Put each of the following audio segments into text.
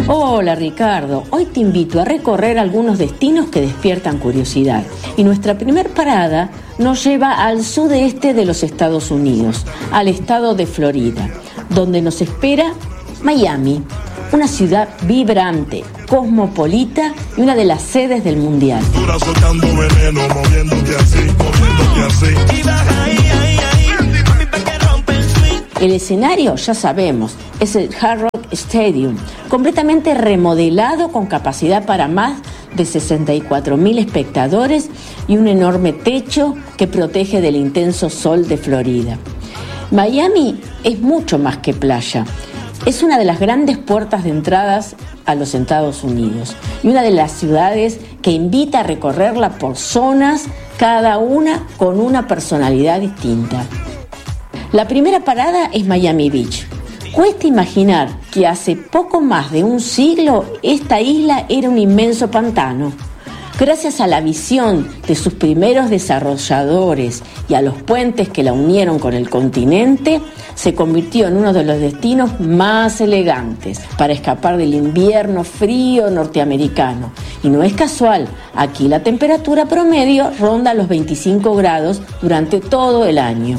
Hola Ricardo, hoy te invito a recorrer algunos destinos que despiertan curiosidad. Y nuestra primer parada nos lleva al sudeste de los Estados Unidos, al estado de Florida, donde nos espera Miami, una ciudad vibrante, cosmopolita y una de las sedes del Mundial. El escenario, ya sabemos, es el Hard Rock Stadium, completamente remodelado con capacidad para más de 64.000 espectadores y un enorme techo que protege del intenso sol de Florida. Miami es mucho más que playa. Es una de las grandes puertas de entradas a los Estados Unidos y una de las ciudades que invita a recorrerla por zonas, cada una con una personalidad distinta. La primera parada es Miami Beach. Cuesta imaginar que hace poco más de un siglo esta isla era un inmenso pantano. Gracias a la visión de sus primeros desarrolladores y a los puentes que la unieron con el continente, se convirtió en uno de los destinos más elegantes para escapar del invierno frío norteamericano. Y no es casual, aquí la temperatura promedio ronda los 25 grados durante todo el año.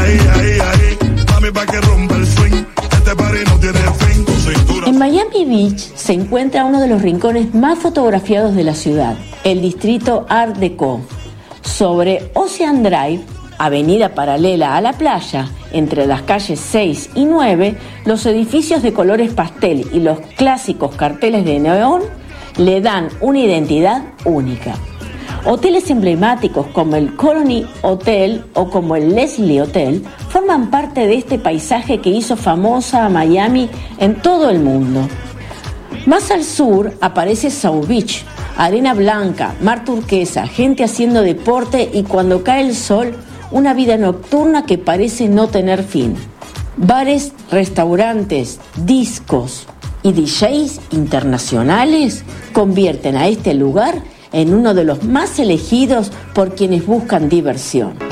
En Miami Beach se encuentra uno de los rincones más fotografiados de la ciudad, el distrito Art Deco. Sobre Ocean Drive, avenida paralela a la playa, entre las calles 6 y 9, los edificios de colores pastel y los clásicos carteles de neón le dan una identidad única. Hoteles emblemáticos como el Colony Hotel o como el Leslie Hotel forman parte de este paisaje que hizo famosa a Miami en todo el mundo. Más al sur aparece South Beach, arena blanca, mar turquesa, gente haciendo deporte y cuando cae el sol, una vida nocturna que parece no tener fin. Bares, restaurantes, discos y DJs internacionales convierten a este lugar en uno de los más elegidos por quienes buscan diversión.